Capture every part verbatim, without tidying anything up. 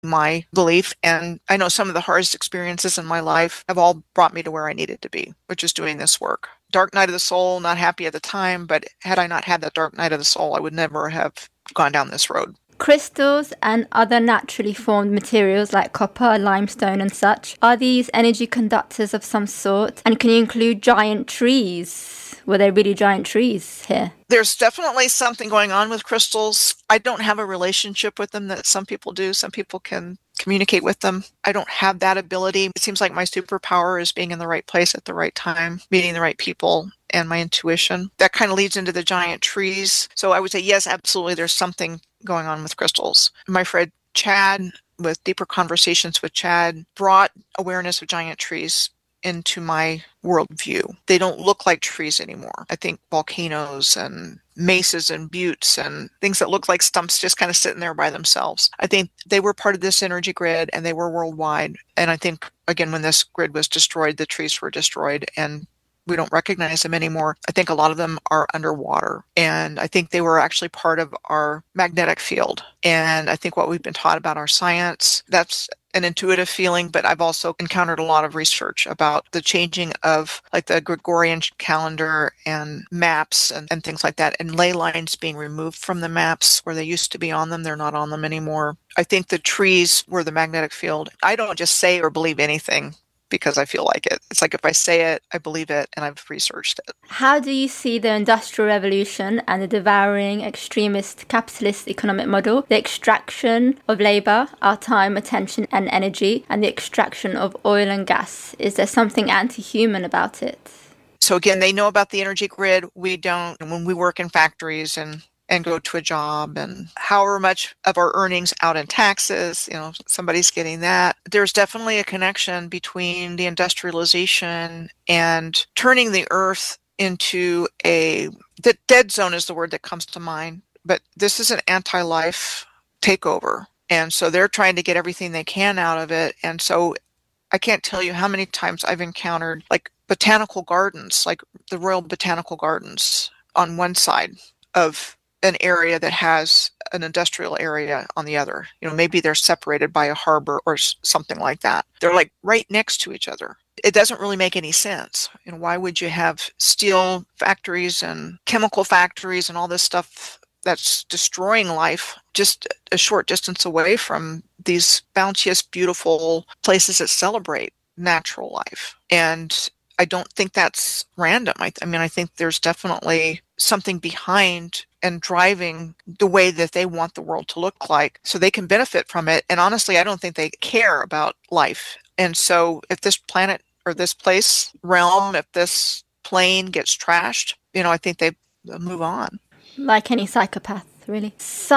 my belief. And I know some of the hardest experiences in my life have all brought me to where I needed to be, which is doing this work. Dark night of the soul, not happy at the time, but had I not had that dark night of the soul, I would never have gone down this road. Crystals and other naturally formed materials like copper, limestone and such, are these energy conductors of some sort? And can you include giant trees? Were they really giant trees here? There's definitely something going on with crystals. I don't have a relationship with them that some people do. Some people can communicate with them. I don't have that ability. It seems like my superpower is being in the right place at the right time, meeting the right people, and my intuition. That kind of leads into the giant trees. So I would say, yes, absolutely, there's something going on with crystals. My friend Chad, with Deeper Conversations with Chad, brought awareness of giant trees into my worldview. They don't look like trees anymore. I think volcanoes and mesas and buttes and things that look like stumps just kind of sitting there by themselves. I think they were part of this energy grid and they were worldwide. And I think, again, when this grid was destroyed, the trees were destroyed and we don't recognize them anymore. I think a lot of them are underwater. And I think they were actually part of our magnetic field. And I think what we've been taught about our science, that's an intuitive feeling, but I've also encountered a lot of research about the changing of like the Gregorian calendar and maps and, and things like that, and ley lines being removed from the maps where they used to be on them. They're not on them anymore. I think the trees were the magnetic field. I don't just say or believe anything because I feel like it. It's like if I say it, I believe it, and I've researched it. How do you see the Industrial Revolution and the devouring extremist capitalist economic model, the extraction of labour, our time, attention and energy, and the extraction of oil and gas? Is there something anti-human about it? So again, they know about the energy grid. We don't. And when we work in factories and and go to a job and however much of our earnings out in taxes, you know, somebody's getting that. There's definitely a connection between the industrialization and turning the earth into a, the dead zone is the word that comes to mind, but this is an anti-life takeover. And so they're trying to get everything they can out of it. And so I can't tell you how many times I've encountered like botanical gardens, like the Royal Botanical Gardens on one side of an area that has an industrial area on the other. You know, maybe they're separated by a harbor or something like that. They're like right next to each other. It doesn't really make any sense. And why would you have steel factories and chemical factories and all this stuff that's destroying life just a short distance away from these bounteous, beautiful places that celebrate natural life? And I don't think that's random. I, I mean, I think there's definitely something behind and driving the way that they want the world to look like so they can benefit from it. And honestly, I don't think they care about life. And so if this planet or this place, realm, if this plane gets trashed, you know, I think they move on. Like any psychopath, really.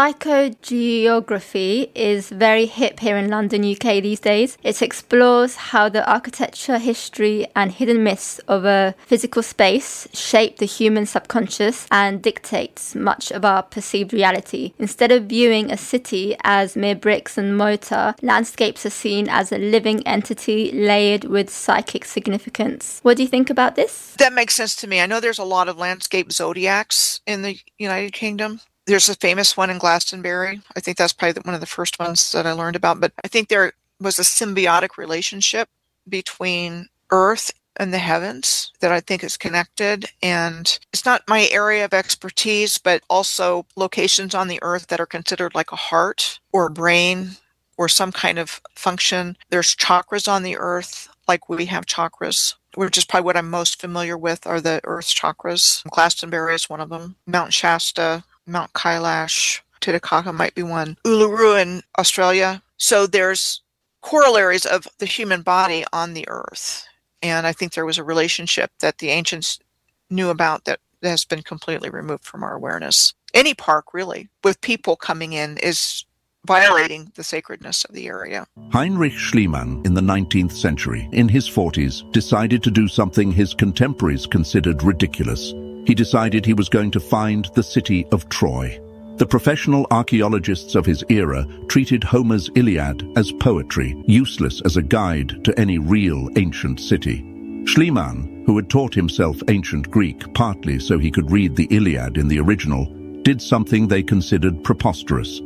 Psychogeography is very hip here in London, U K these days. It explores how the architecture, history and hidden myths of a physical space shape the human subconscious and dictates much of our perceived reality. Instead of viewing a city as mere bricks and mortar, landscapes are seen as a living entity layered with psychic significance. What do you think about this? That makes sense to me. I know there's a lot of landscape zodiacs in the United Kingdom. There's a famous one in Glastonbury. I think that's probably one of the first ones that I learned about. But I think there was a symbiotic relationship between Earth and the heavens that I think is connected. And it's not my area of expertise, but also locations on the Earth that are considered like a heart or a brain or some kind of function. There's chakras on the Earth, like we have chakras, which is probably what I'm most familiar with are the Earth's chakras. Glastonbury is one of them. Mount Shasta, Mount Kailash, Titicaca might be one. Uluru in Australia. So there's corollaries of the human body on the Earth. And I think there was a relationship that the ancients knew about that has been completely removed from our awareness. Any park, really, with people coming in is violating the sacredness of the area. Heinrich Schliemann, in the nineteenth century, in his forties, decided to do something his contemporaries considered ridiculous. He decided he was going to find the city of Troy. The professional archaeologists of his era treated Homer's Iliad as poetry, useless as a guide to any real ancient city. Schliemann, who had taught himself ancient Greek partly so he could read the Iliad in the original, did something they considered preposterous.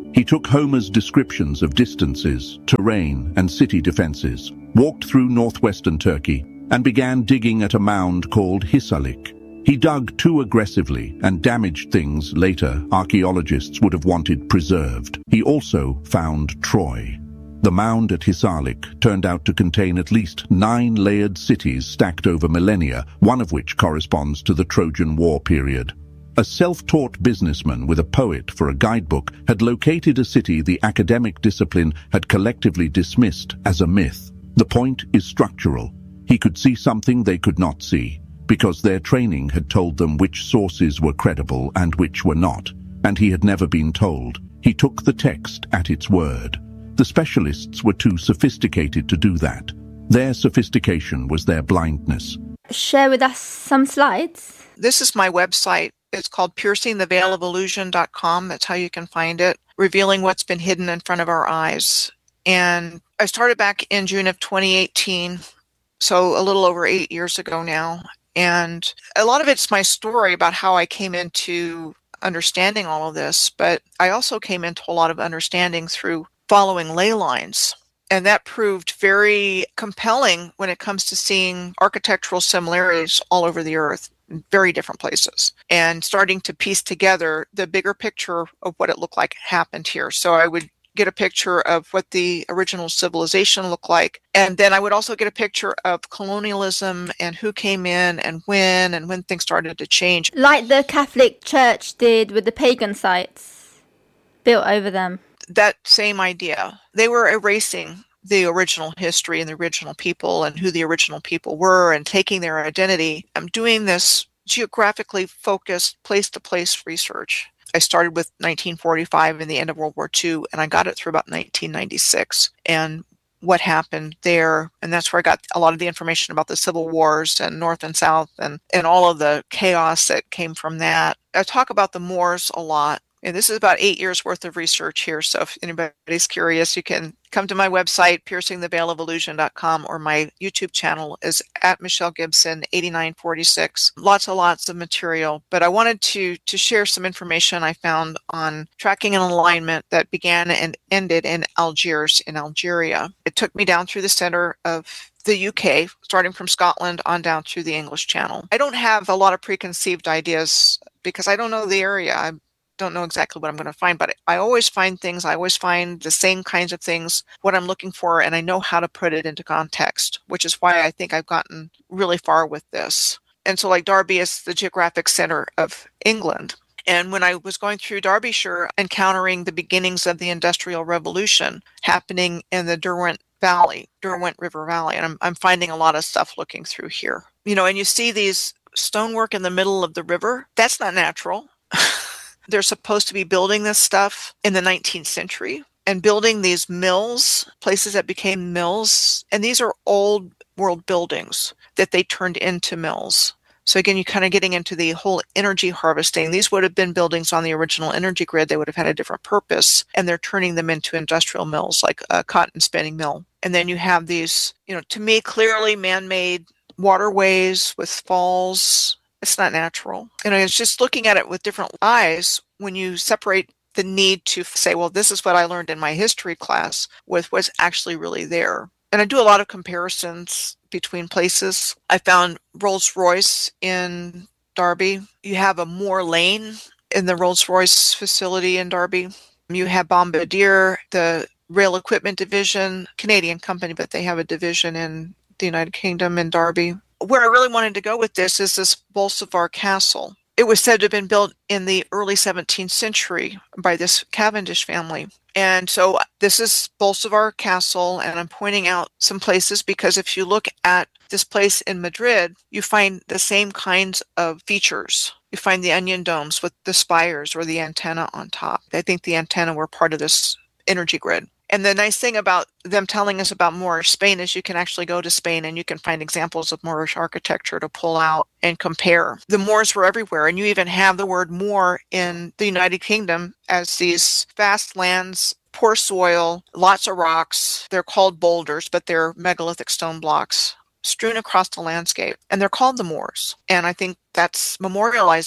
He took Homer's descriptions of distances, terrain, and city defenses, walked through northwestern Turkey, and began digging at a mound called Hisarlik. He dug too aggressively and damaged things later archaeologists would have wanted preserved. He also found Troy. The mound at Hisarlik turned out to contain at least nine layered cities stacked over millennia, one of which corresponds to the Trojan War period. A self-taught businessman with a poet for a guidebook had located a city the academic discipline had collectively dismissed as a myth. The point is structural. He could see something they could not see, because their training had told them which sources were credible and which were not, and he had never been told. He took the text at its word. The specialists were too sophisticated to do that. Their sophistication was their blindness. Share with us some slides. This is my website. It's called piercing the veil of illusion dot com. That's how you can find it, revealing what's been hidden in front of our eyes. And I started back in June of twenty eighteen, so a little over eight years ago now. And a lot of it's my story about how I came into understanding all of this, but I also came into a lot of understanding through following ley lines. And that proved very compelling when it comes to seeing architectural similarities all over the earth, in very different places, and starting to piece together the bigger picture of what it looked like happened here. So I would get a picture of what the original civilization looked like. And then I would also get a picture of colonialism and who came in and when, and when things started to change. Like the Catholic Church did with the pagan sites built over them. That same idea. They were erasing the original history and the original people and who the original people were and taking their identity. I'm doing this geographically focused place-to-place research. I started with nineteen forty-five and the end of World War Two, and I got it through about nineteen ninety-six. And what happened there, and that's where I got a lot of the information about the civil wars and North and South and, and all of the chaos that came from that. I talk about the Moors a lot. And this is about eight years worth of research here. So if anybody's curious, you can come to my website, piercing the veil of illusion dot com, or my YouTube channel is at Michelle Gibson eighty-nine forty-six. Lots and lots of material. But I wanted to, to share some information I found on tracking and alignment that began and ended in Algiers in Algeria. It took me down through the center of the U K, starting from Scotland on down through the English Channel. I don't have a lot of preconceived ideas because I don't know the area. I don't know exactly what I'm going to find, but I always find things. I always find the same kinds of things, what I'm looking for, and I know how to put it into context, which is why I think I've gotten really far with this. And so like Derby is the geographic center of England. And when I was going through Derbyshire, encountering the beginnings of the Industrial Revolution happening in the Derwent Valley, Derwent River Valley, and I'm, I'm finding a lot of stuff looking through here. You know, and you see these stonework in the middle of the river. That's not natural. They're supposed to be building this stuff in the nineteenth century and building these mills, places that became mills. And these are old world buildings that they turned into mills. So again, you're kind of getting into the whole energy harvesting. These would have been buildings on the original energy grid. They would have had a different purpose, and they're turning them into industrial mills like a cotton spinning mill. And then you have these, you know, to me, clearly man-made waterways with falls. It's not natural. And I was just looking at it with different eyes when you separate the need to say, well, this is what I learned in my history class with what's actually really there. And I do a lot of comparisons between places. I found Rolls-Royce in Derby. You have a Moore Lane in the Rolls-Royce facility in Derby. You have Bombardier, the rail equipment division, Canadian company, but they have a division in the United Kingdom in Derby. Where I really wanted to go with this is this Bolsover Castle. It was said to have been built in the early seventeenth century by this Cavendish family. And so this is Bolsover Castle, and I'm pointing out some places because if you look at this place in Madrid, you find the same kinds of features. You find the onion domes with the spires or the antenna on top. I think the antenna were part of this energy grid. And the nice thing about them telling us about Moorish Spain is you can actually go to Spain and you can find examples of Moorish architecture to pull out and compare. The Moors were everywhere, and you even have the word Moor in the United Kingdom as these vast lands, poor soil, lots of rocks. They're called boulders, but they're megalithic stone blocks strewn across the landscape, and they're called the Moors. And I think that's memorializing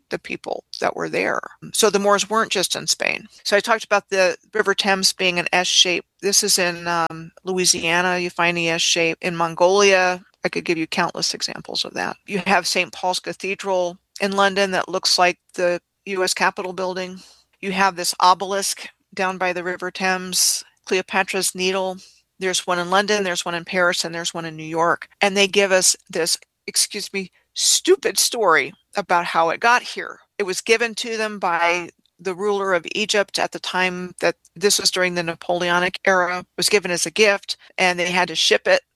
the people that were there. So the Moors weren't just in Spain. So I talked about the River Thames being an S shape. This is in um, Louisiana. You find the S shape. In Mongolia, I could give you countless examples of that. You have Saint Paul's Cathedral in London that looks like the U S Capitol building. You have this obelisk down by the River Thames, Cleopatra's Needle. There's one in London, there's one in Paris, and there's one in New York. And they give us this, excuse me, stupid story about how it got here. It was given to them by the ruler of Egypt at the time that this was during the Napoleonic era. It was given as a gift, and they had to ship it.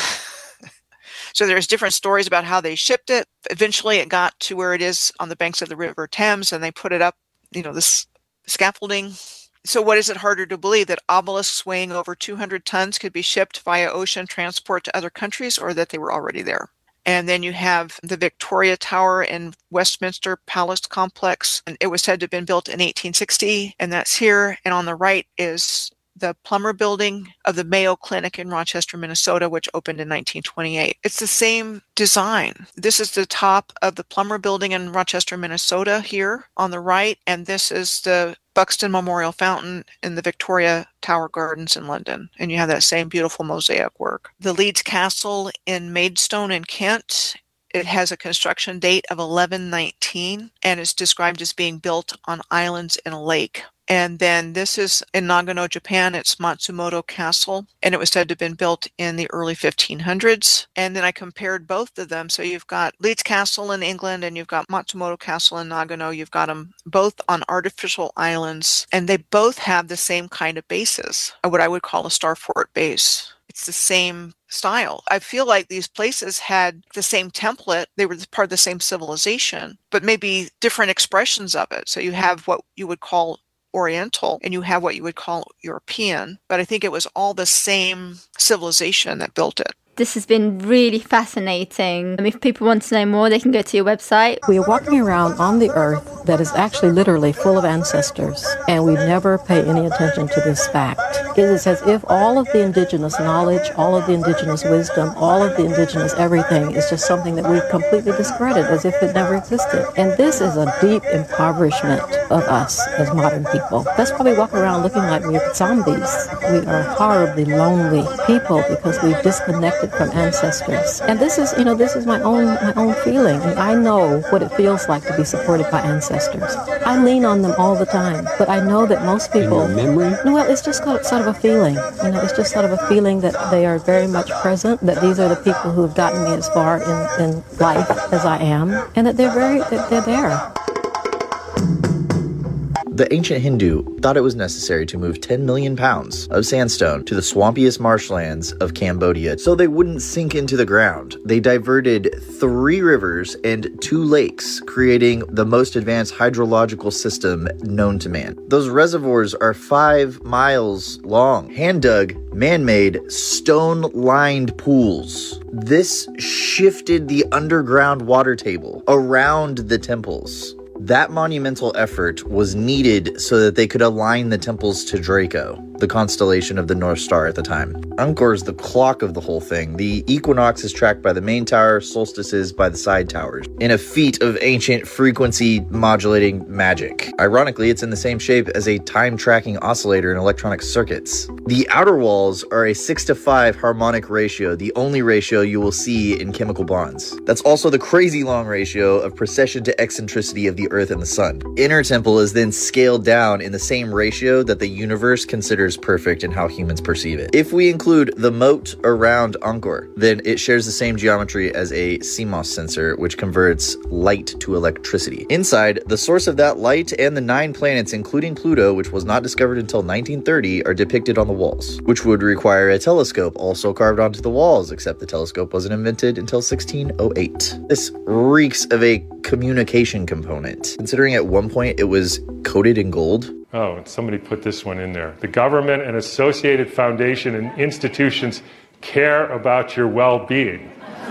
So there's different stories about how they shipped it. Eventually it got to where it is on the banks of the River Thames, and they put it up, you know, this scaffolding. So what is it harder to believe, that obelisks weighing over two hundred tons could be shipped via ocean transport to other countries, or that they were already there? And then you have the Victoria Tower in Westminster Palace Complex. And it was said to have been built in eighteen sixty, and that's here. And on the right is the Plummer Building of the Mayo Clinic in Rochester, Minnesota, which opened in nineteen twenty-eight. It's the same design. This is the top of the Plummer Building in Rochester, Minnesota here on the right, and this is the Buxton Memorial Fountain in the Victoria Tower Gardens in London. And you have that same beautiful mosaic work. The Leeds Castle in Maidstone in Kent, it has a construction date of eleven nineteen and is described as being built on islands in a lake. And then this is in Nagano, Japan. It's Matsumoto Castle, and it was said to have been built in the early fifteen hundreds. And then I compared both of them. So you've got Leeds Castle in England, and you've got Matsumoto Castle in Nagano. You've got them both on artificial islands, and they both have the same kind of bases, what I would call a star fort base. It's the same style. I feel like these places had the same template. They were part of the same civilization, but maybe different expressions of it. So you have what you would call Oriental, and you have what you would call European, but I think it was all the same civilization that built it. This has been really fascinating. If people want to know more, they can go to your website. We are walking around on the earth that is actually literally full of ancestors, and we never pay any attention to this fact. It is as if all of the indigenous knowledge, all of the indigenous wisdom, all of the indigenous everything is just something that we completely discredit as if it never existed. And this is a deep impoverishment of us as modern people. That's why we walk around looking like we're zombies. We are horribly lonely people because we've disconnected from ancestors. And this is, you know, this is my own my own feeling. And I know what it feels like to be supported by ancestors. I lean on them all the time, but I know that most people... In your memory? No, well, it's just sort of a feeling. You know, it's just sort of a feeling that they are very much present, that these are the people who have gotten me as far in, in life as I am, and that they're very, that they're there. The ancient Hindu thought it was necessary to move ten million pounds of sandstone to the swampiest marshlands of Cambodia so they wouldn't sink into the ground. They diverted three rivers and two lakes, creating the most advanced hydrological system known to man. Those reservoirs are five miles long, hand-dug, man-made, stone-lined pools. This shifted the underground water table around the temples. That monumental effort was needed so that they could align the temples to Draco, the constellation of the North Star at the time. Angkor is the clock of the whole thing. The equinox is tracked by the main tower, solstices by the side towers, in a feat of ancient frequency modulating magic. Ironically, it's in the same shape as a time-tracking oscillator in electronic circuits. The outer walls are a six to five harmonic ratio, the only ratio you will see in chemical bonds. That's also the crazy long ratio of precession to eccentricity of the Earth and the Sun. Inner temple is then scaled down in the same ratio that the universe considers perfect in how humans perceive it. If we include the moat around Angkor, then it shares the same geometry as a C M O S sensor, which converts light to electricity. Inside, the source of that light and the nine planets, including Pluto, which was not discovered until nineteen thirty, are depicted on the walls, which would require a telescope also carved onto the walls, except the telescope wasn't invented until sixteen oh eight. This reeks of a communication component, considering at one point it was coated in gold. Oh, somebody put this one in there. The government and associated foundation and institutions care about your well-being.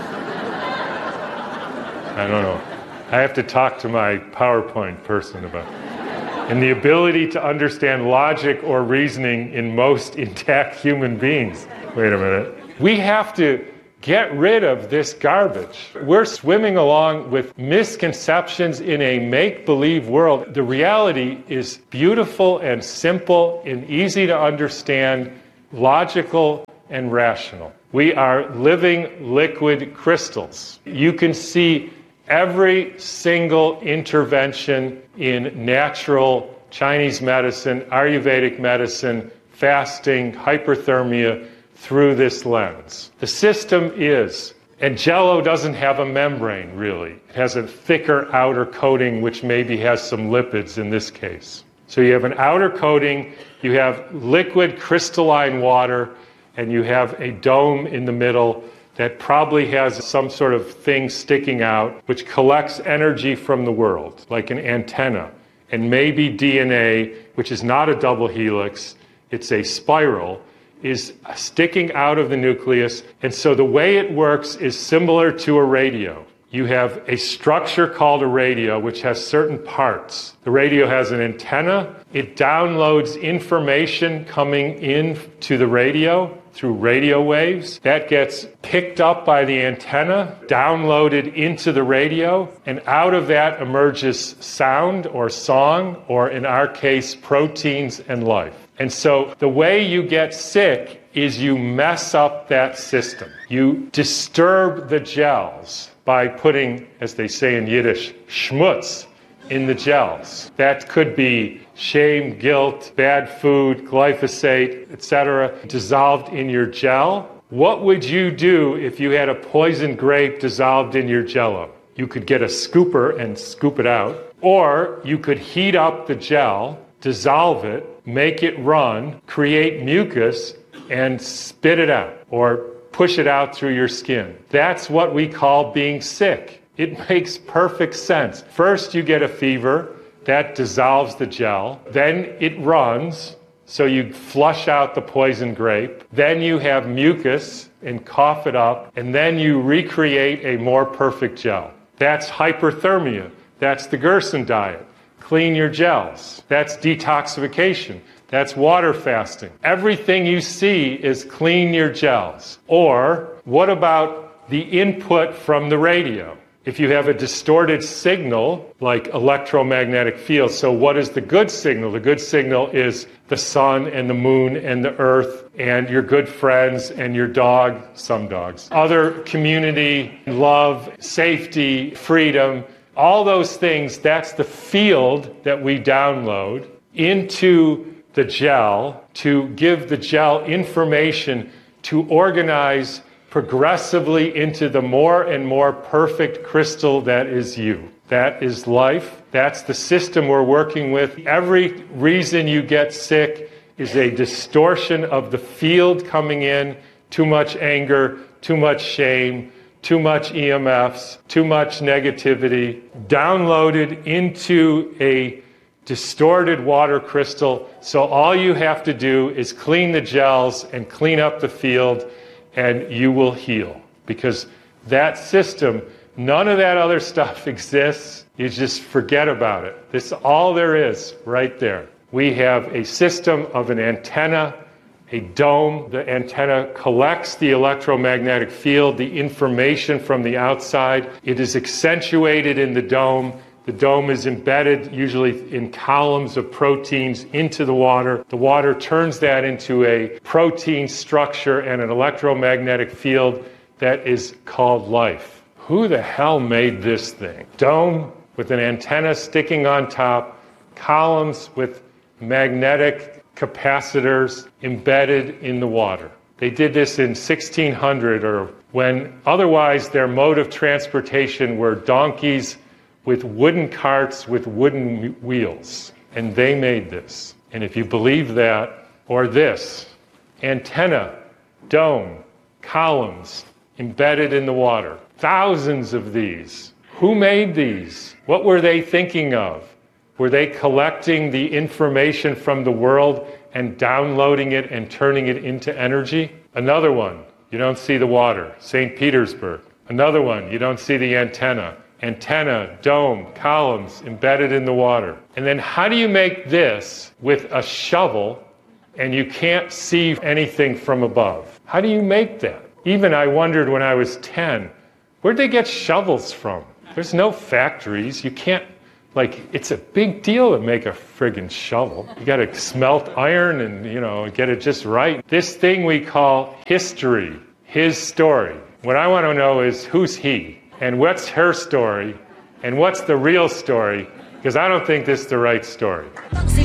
I don't know. I have to talk to my PowerPoint person about it. And the ability to understand logic or reasoning in most intact human beings. Wait a minute. We have to get rid of this garbage. We're swimming along with misconceptions in a make-believe world. The reality is beautiful and simple and easy to understand, logical and rational. We are living liquid crystals. You can see every single intervention in natural Chinese medicine, Ayurvedic medicine, fasting, hyperthermia through this lens. The system is, and Jell-O doesn't have a membrane really. It has a thicker outer coating which maybe has some lipids in this case. So you have an outer coating, you have liquid crystalline water, and you have a dome in the middle that probably has some sort of thing sticking out which collects energy from the world, like an antenna. And maybe D N A, which is not a double helix, it's a spiral, is sticking out of the nucleus. And so the way it works is similar to a radio. You have a structure called a radio, which has certain parts. The radio has an antenna. It downloads information coming in to the radio through radio waves. That gets picked up by the antenna, downloaded into the radio, and out of that emerges sound or song, or in our case, proteins and life. And so the way you get sick is you mess up that system. You disturb the gels by putting, as they say in Yiddish, schmutz in the gels. That could be shame, guilt, bad food, glyphosate, et cetera, dissolved in your gel. What would you do if you had a poison grape dissolved in your Jell-O? You could get a scooper and scoop it out, or you could heat up the gel, dissolve it, make it run, create mucus, and spit it out, or push it out through your skin. That's what we call being sick. It makes perfect sense. First, you get a fever. That dissolves the gel. Then it runs, so you flush out the poison grape. Then you have mucus and cough it up, and then you recreate a more perfect gel. That's hyperthermia. That's the Gerson diet. Clean your gels. That's detoxification. That's water fasting. Everything you see is clean your gels. Or what about the input from the radio? If you have a distorted signal, like electromagnetic fields, so what is the good signal? The good signal is the sun and the moon and the earth and your good friends and your dog, some dogs, other community, love, safety, freedom, all those things. That's the field that we download into the gel to give the gel information to organize progressively into the more and more perfect crystal that is you. That is life. That's the system we're working with. Every reason you get sick is a distortion of the field coming in. Too much anger, too much shame, too much E M Fs, too much negativity, downloaded into a distorted water crystal. So all you have to do is clean the gels and clean up the field, and you will heal. Because that system, none of that other stuff exists. You just forget about it. This is all there is right there. We have a system of an antenna, a dome. The antenna collects the electromagnetic field, the information from the outside. It is accentuated in the dome. The dome is embedded usually in columns of proteins into the water. The water turns that into a protein structure and an electromagnetic field that is called life. Who the hell made this thing? Dome with an antenna sticking on top, columns with magnetic capacitors embedded in the water. They did this in sixteen hundred, or when otherwise their mode of transportation were donkeys with wooden carts with wooden wheels. And they made this. And if you believe that, or this, antenna, dome, columns, embedded in the water, thousands of these. Who made these? What were they thinking of? Were they collecting the information from the world and downloading it and turning it into energy? Another one, you don't see the water, Saint Petersburg. Another one, you don't see the antenna. Antenna, dome, columns embedded in the water. And then how do you make this with a shovel and you can't see anything from above? How do you make that? Even I wondered when I was ten, where'd they get shovels from? There's no factories. You can't, like, it's a big deal to make a friggin' shovel. You gotta smelt iron and, you know, get it just right. This thing we call history, his story. What I want to know is who's he? And what's her story? And what's the real story? Because I don't think this is the right story.